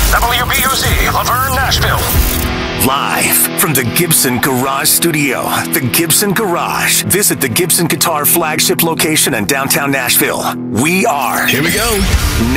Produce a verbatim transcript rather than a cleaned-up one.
W B U Z, Laverne, Nashville. Live from the Gibson Garage Studio, the Gibson Garage. Visit the Gibson Guitar flagship location in downtown Nashville. We are. Here we go.